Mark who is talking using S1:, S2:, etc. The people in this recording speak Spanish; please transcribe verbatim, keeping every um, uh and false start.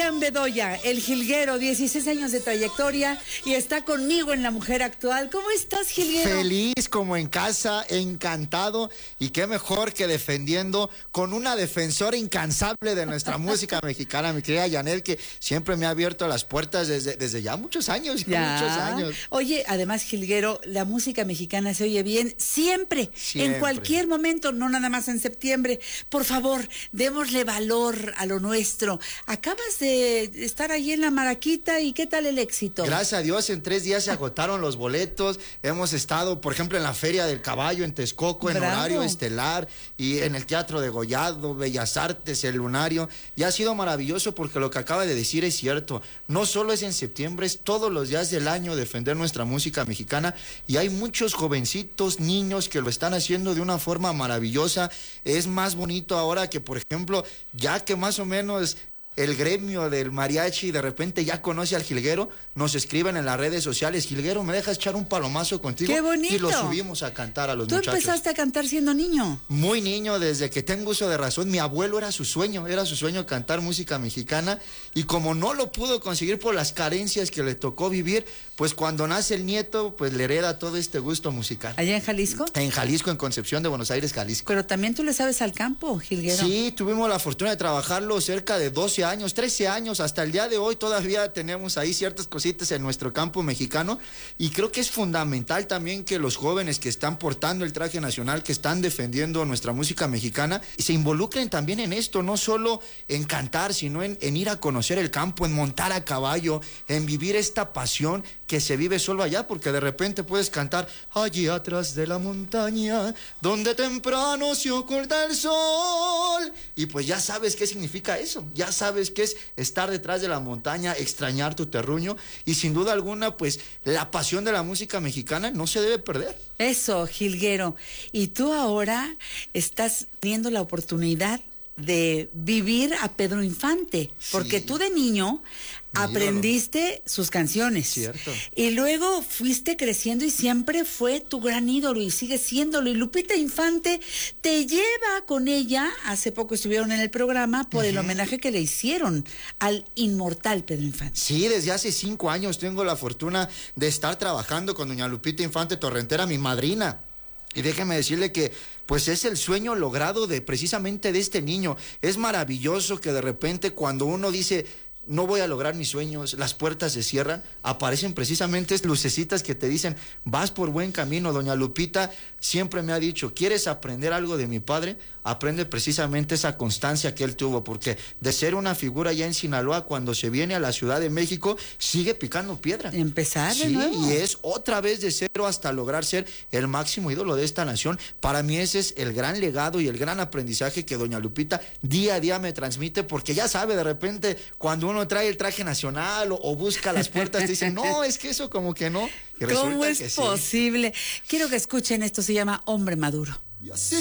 S1: Adrián Bedoya, el jilguero, dieciséis años de trayectoria y está conmigo en La Mujer Actual. ¿Cómo estás, jilguero?
S2: Feliz como en casa, encantado, y qué mejor que defendiendo con una defensora incansable de nuestra música mexicana, mi querida Janet, que siempre me ha abierto las puertas desde, desde ya muchos años, ya. muchos años.
S1: Oye, además, jilguero, la música mexicana se oye bien siempre,
S2: siempre,
S1: en cualquier momento, no nada más en septiembre. Por favor, démosle valor a lo nuestro. Acabas de estar ahí en la Maraquita y ¿qué tal el éxito?
S2: Gracias a Dios, en tres días se agotaron los boletos. Hemos estado, por ejemplo, en la Feria del Caballo en Texcoco, en
S1: Bravo.
S2: horario estelar, y en el Teatro de Gollado, Bellas Artes, el Lunario, y ha sido maravilloso porque lo que acaba de decir es cierto. No solo es en septiembre, es todos los días del año defender nuestra música mexicana, y hay muchos jovencitos, niños que lo están haciendo de una forma maravillosa. Es más bonito ahora que, por ejemplo, ya que más o menos el gremio del mariachi de repente ya conoce al jilguero, nos escriben en las redes sociales: jilguero, ¿me dejas echar un palomazo contigo?
S1: ¡Qué bonito!
S2: Y lo subimos a cantar a los
S1: ¿Tú
S2: muchachos.
S1: ¿Tú empezaste a cantar siendo niño?
S2: Muy niño, desde que tengo uso de razón. Mi abuelo era su sueño, era su sueño cantar música mexicana, y como no lo pudo conseguir por las carencias que le tocó vivir, pues cuando nace el nieto, pues le hereda todo este gusto musical.
S1: ¿Allá en Jalisco?
S2: En Jalisco, en Concepción de Buenos Aires, Jalisco.
S1: Pero también tú le sabes al campo, jilguero.
S2: Sí, tuvimos la fortuna de trabajarlo cerca de doce años, trece años, hasta el día de hoy todavía tenemos ahí ciertas cositas en nuestro campo mexicano, y creo que es fundamental también que los jóvenes que están portando el traje nacional, que están defendiendo nuestra música mexicana, se involucren también en esto, no solo en cantar, sino en, en ir a conocer el campo, en montar a caballo, en vivir esta pasión que se vive solo allá, porque de repente puedes cantar allí atrás de la montaña, donde temprano se oculta el sol, y pues ya sabes qué significa eso, ya sabes qué es estar detrás de la montaña, extrañar tu terruño, y sin duda alguna, pues la pasión de la música mexicana no se debe perder. Eso,
S1: jilguero. Y tú ahora estás teniendo la oportunidad de vivir a Pedro Infante, porque sí. Tú de niño aprendiste ídolo. Sus canciones.
S2: Cierto.
S1: Y luego fuiste creciendo y siempre fue tu gran ídolo y sigue siéndolo. Y Lupita Infante te lleva con ella, hace poco estuvieron en el programa por uh-huh. el homenaje que le hicieron al inmortal Pedro Infante.
S2: Sí, desde hace cinco años tengo la fortuna de estar trabajando con doña Lupita Infante Torrentera, mi madrina. Y déjeme decirle que pues es el sueño logrado de precisamente de este niño. Es maravilloso que de repente cuando uno dice no voy a lograr mis sueños, las puertas se cierran, aparecen precisamente lucecitas que te dicen vas por buen camino. Doña Lupita siempre me ha dicho, ¿quieres aprender algo de mi padre? Aprende precisamente esa constancia que él tuvo, porque de ser una figura ya en Sinaloa, cuando se viene a la Ciudad de México, sigue picando piedra.
S1: Empezar de
S2: sí,
S1: nuevo.
S2: Y es otra vez de cero hasta lograr ser el máximo ídolo de esta nación. Para mí ese es el gran legado y el gran aprendizaje que doña Lupita día a día me transmite, porque ya sabe, de repente cuando uno trae el traje nacional o, o busca las puertas, te dicen, no, es que eso como que no.
S1: Y ¿cómo es que posible? Sí. Quiero que escuchen, esto se llama Hombre Maduro.
S3: Y así